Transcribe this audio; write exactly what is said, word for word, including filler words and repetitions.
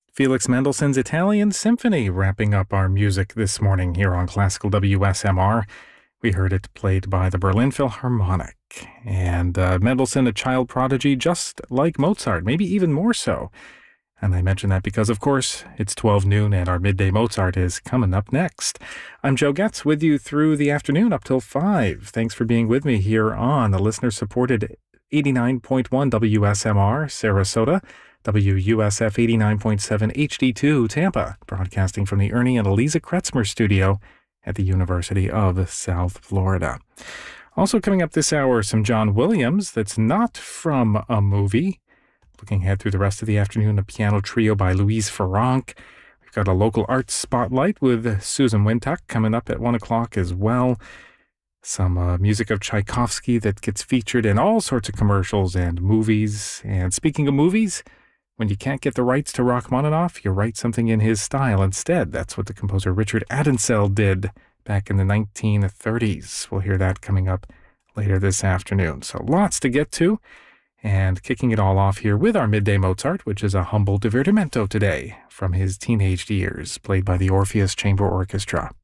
Felix Mendelssohn's Italian Symphony wrapping up our music this morning here on Classical W S M R. We heard it played by the Berlin Philharmonic. And uh, Mendelssohn, a child prodigy just like Mozart, maybe even more so. And I mention that because, of course, it's twelve noon and our Midday Mozart is coming up next. I'm Joe Getz with you through the afternoon up till five. Thanks for being with me here on the listener-supported eighty-nine point one W S M R, Sarasota, W U S F eighty-nine point seven H D two, Tampa, broadcasting from the Ernie and Eliza Kretzmer studio at the University of South Florida. Also coming up this hour, some John Williams that's not from a movie. Looking ahead through the rest of the afternoon, a piano trio by Louise Farranc. We've got a local arts spotlight with Susan Wintuck coming up at one o'clock as well. Some uh, music of Tchaikovsky that gets featured in all sorts of commercials and movies. And speaking of movies, when you can't get the rights to Rachmaninoff, you write something in his style instead. That's what the composer Richard Adensel did back in the nineteen thirties. We'll hear that coming up later this afternoon. So lots to get to. And kicking it all off here with our Midday Mozart, which is a humble divertimento today from his teenage years, played by the Orpheus Chamber Orchestra.